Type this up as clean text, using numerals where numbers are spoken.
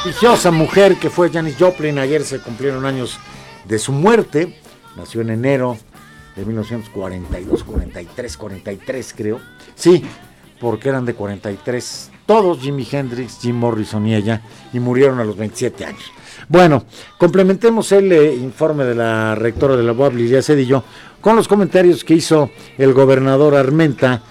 prestigiosa mujer que fue Janis Joplin. Ayer se cumplieron años de su muerte. Nació en enero de 1942, 43 creo. Sí, porque eran de 43 todos, Jimi Hendrix, Jim Morrison y ella, y murieron a los 27 años. Bueno, complementemos el informe de la rectora de la UAP, Lilia Cedillo, con los comentarios que hizo el gobernador Armenta